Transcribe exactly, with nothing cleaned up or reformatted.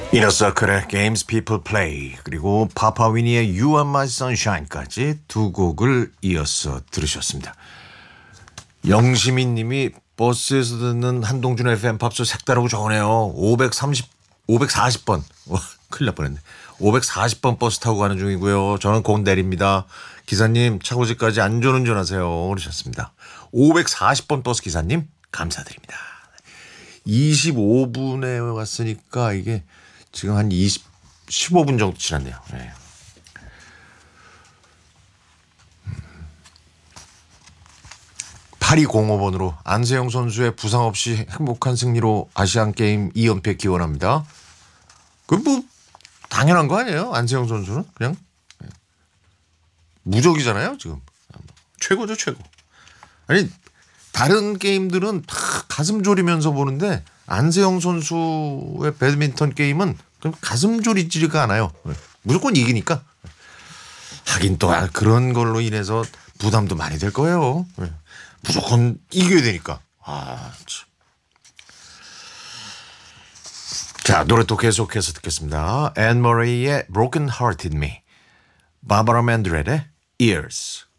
이너서클의 Games People Play 그리고 파파위니의 You Are My Sunshine까지 두 곡을 이어서 들으셨습니다. 영시민 님이 버스에서 듣는 한동준 에프엠 팝소 색다르고 좋으네요. 오백삼십, 오백사십 번. 와, 큰일 날 뻔했네. 오백사십 번 버스 타고 가는 중이고요. 저는 곧 내립니다. 기사님 차고지까지 안전운전하세요. 그러셨습니다. 오백사십 번 버스 기사님 감사드립니다. 이십오 분에 왔으니까 이게 지금 한 이십, 십오 분 정도 지났네요. 네. 팔이공오 번으로 안세영 선수의 부상 없이 행복한 승리로 아시안게임 이 연패 기원합니다. 그 뭐 당연한 거 아니에요? 안세영 선수는 그냥 무적이잖아요. 지금 최고죠, 최고. 아니 다른 게임들은 다 가슴 졸이면서 보는데 안세영 선수의 배드민턴 게임은 그럼 가슴 졸이지가 않아요. 무조건 이기니까. 하긴 또 그런 걸로 인해서 부담도 많이 될 거예요. 무조건 이겨야 되니까. 아, 참. 자, 노래 또 계속해서 듣겠습니다. 앤 머레이의 Broken Hearted Me, 바바라 맨드렐의 Ears.